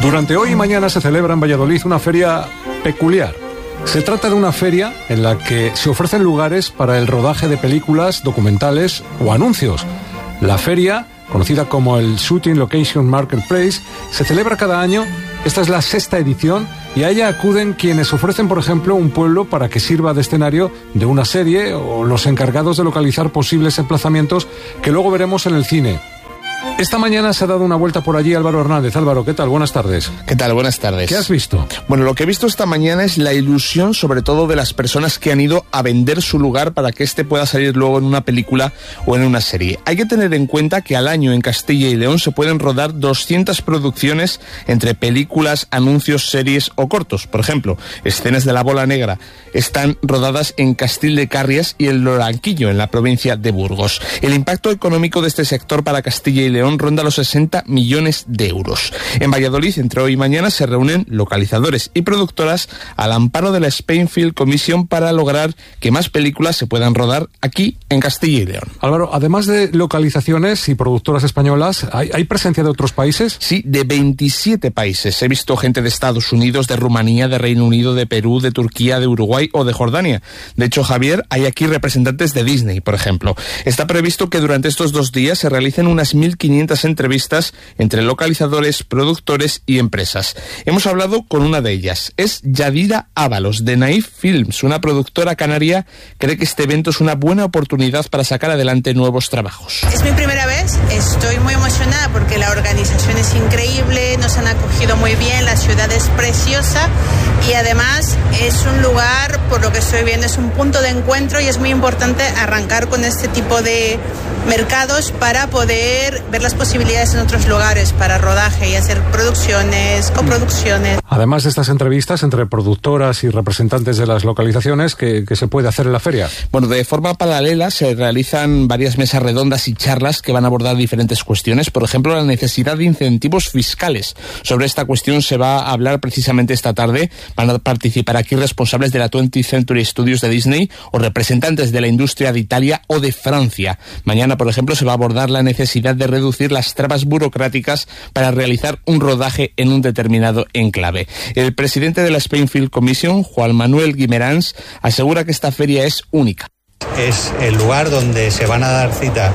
Durante hoy y mañana se celebra en Valladolid una feria peculiar. Se trata de una feria en la que se ofrecen lugares para el rodaje de películas, documentales o anuncios. La feria, conocida como el Shooting Location Marketplace, se celebra cada año. Esta es la 6ª edición y a ella acuden quienes ofrecen, por ejemplo, un pueblo para que sirva de escenario de una serie o los encargados de localizar posibles emplazamientos que luego veremos en el cine. Esta mañana se ha dado una vuelta por allí Álvaro Hernández. Álvaro, ¿qué tal? Buenas tardes. ¿Qué tal? Buenas tardes. ¿Qué has visto? Bueno, lo que he visto esta mañana es la ilusión, sobre todo de las personas que han ido a vender su lugar para que este pueda salir luego en una película o en una serie. Hay que tener en cuenta que al año en Castilla y León se pueden rodar 200 producciones entre películas, anuncios, series o cortos. Por ejemplo, escenas de La Bola Negra están rodadas en Castil de Carrias y el Loranquillo, en la provincia de Burgos. El impacto económico de este sector para Castilla y León ronda los 60 millones de euros. En Valladolid, entre hoy y mañana, se reúnen localizadores y productoras al amparo de la Spain Film Commission para lograr que más películas se puedan rodar aquí en Castilla y León. Álvaro, además de localizaciones y productoras españolas, ¿hay presencia de otros países? Sí, de 27 países. He visto gente de Estados Unidos, de Rumanía, de Reino Unido, de Perú, de Turquía, de Uruguay o de Jordania. De hecho, Javier, hay aquí representantes de Disney, por ejemplo. Está previsto que durante estos 2 días se realicen unas 1.500 entrevistas entre localizadores, productores y empresas. Hemos hablado con una de ellas. Es Yadira Ábalos, de Naif Films, una productora canaria. Cree que este evento es una buena oportunidad para sacar adelante nuevos trabajos. Es mi primera vez, estoy muy emocionada porque la organización es increíble, nos han acogido muy bien, la ciudad es preciosa y además es un lugar, por lo que estoy viendo, es un punto de encuentro y es muy importante arrancar con este tipo de mercados para poder ver las posibilidades en otros lugares para rodaje y hacer producciones, coproducciones. Además de estas entrevistas entre productoras y representantes de las localizaciones, ¿qué se puede hacer en la feria? Bueno, de forma paralela se realizan varias mesas redondas y charlas que van a abordar diferentes cuestiones. Por ejemplo, la necesidad de incentivos fiscales. Sobre esta cuestión se va a hablar precisamente esta tarde. Van a participar aquí responsables de la 20th Century Studios de Disney o representantes de la industria de Italia o de Francia. Mañana, por ejemplo, se va a abordar la necesidad de reducir las trabas burocráticas para realizar un rodaje en un determinado enclave. El presidente de la Spain Film Commission, Juan Manuel Guimerans, asegura que esta feria es única. Es el lugar donde se van a dar cita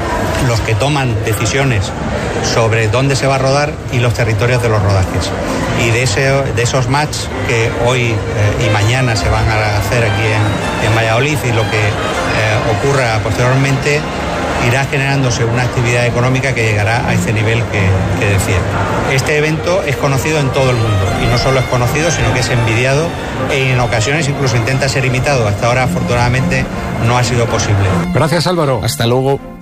los que toman decisiones sobre dónde se va a rodar y los territorios de los rodajes. Y de esos match que hoy y mañana se van a hacer aquí en Valladolid y lo que ocurra posteriormente, irá generándose una actividad económica que llegará a ese nivel que decía. Este evento es conocido en todo el mundo y no solo es conocido, sino que es envidiado e en ocasiones incluso intenta ser imitado. Hasta ahora, afortunadamente, no ha sido posible. Gracias, Álvaro. Hasta luego.